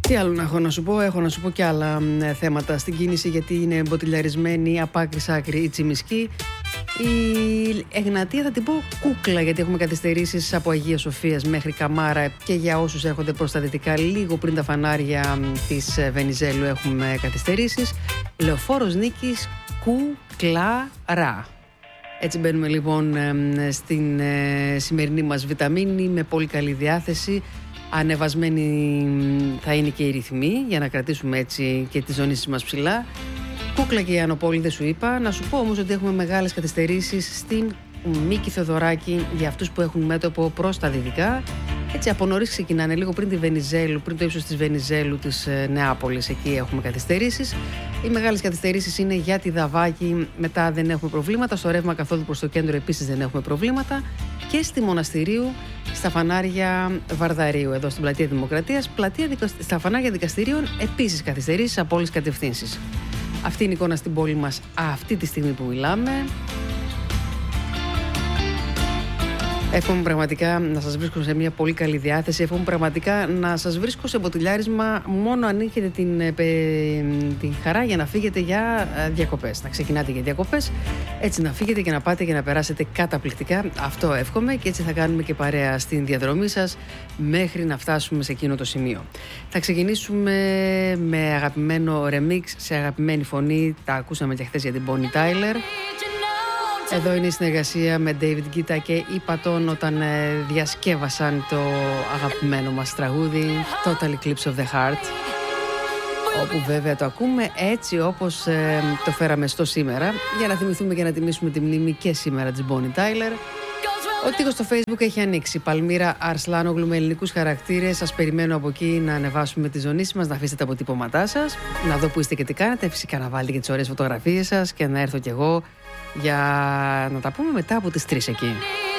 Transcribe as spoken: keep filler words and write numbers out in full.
Τι άλλο να έχω να σου πω, έχω να σου πω και άλλα ε, θέματα στην κίνηση, γιατί είναι μποτιλιαρισμένη από άκρη σ' άκρη η Τσιμισκή. Η Εγνατία θα την πω κούκλα, γιατί έχουμε καθυστερήσεις από Αγία Σοφίας μέχρι Καμάρα, και για όσους έρχονται προς τα δυτικά λίγο πριν τα φανάρια της Βενιζέλου έχουμε καθυστερήσεις. Λεωφόρος Νίκης Κουκλαρά. Έτσι μπαίνουμε λοιπόν στην σημερινή μας βιταμίνη με πολύ καλή διάθεση. Ανεβασμένη θα είναι και η ρυθμή για να κρατήσουμε έτσι και τις ζωνήσεις μας ψηλά. Κούκλα και η Ανοπόλη δεν σου είπα. Να σου πω όμως ότι έχουμε μεγάλες καθυστερήσεις στην Μίκη Θεοδωράκη για αυτούς που έχουν μέτωπο προς τα δυτικά. Έτσι από νωρίς ξεκινάνε, λίγο πριν τη Βενιζέλου, πριν το ύψος της Βενιζέλου της Νεάπολης, εκεί έχουμε καθυστερήσεις. Οι μεγάλες καθυστερήσεις είναι για τη Δαβάκη, μετά δεν έχουμε προβλήματα. Στο ρεύμα καθόδου προς το κέντρο επίσης δεν έχουμε προβλήματα. Και στη Μοναστηρίου, στα φανάρια Βαρδαρίου, εδώ στην Πλατεία Δημοκρατίας, πλατεία, στα φανάρια δικαστηρίων επίσης καθυστερήσεις από όλες τις κατευθύνσεις. Αυτή είναι η εικόνα στην πόλη μας αυτή τη στιγμή που μιλάμε. Εύχομαι πραγματικά να σας βρίσκω σε μια πολύ καλή διάθεση. Εύχομαι πραγματικά να σας βρίσκω σε μποτιλιάρισμα μόνο αν έχετε την, την χαρά για να φύγετε για διακοπές. Να ξεκινάτε για διακοπές, έτσι να φύγετε και να πάτε και να περάσετε καταπληκτικά. Αυτό εύχομαι, και έτσι θα κάνουμε και παρέα στην διαδρομή σας μέχρι να φτάσουμε σε εκείνο το σημείο. Θα ξεκινήσουμε με αγαπημένο remix σε αγαπημένη φωνή. Τα ακούσαμε και χθες για την Bonnie Tyler. Εδώ είναι η συνεργασία με David Guetta και Ippaton όταν ε, διασκεύασαν το αγαπημένο μας τραγούδι Total Eclipse of the Heart, όπου βέβαια το ακούμε έτσι όπως ε, το φέραμε στο σήμερα, για να θυμηθούμε και να τιμήσουμε τη μνήμη και σήμερα της Bonnie Tyler. Ο τοίχος στο Facebook έχει ανοίξει. Παλμύρα Αρσλάνογλου με ελληνικούς χαρακτήρες. Σας περιμένω από εκεί να ανεβάσουμε τη ζωνή μας, να αφήσετε τα αποτυπώματά σας, να δω που είστε και τι κάνετε. Φυσικά να βάλετε και τις ωραίες φωτογραφίες σας και να έρθω κι εγώ για να τα πούμε μετά από τις τρεις εκεί.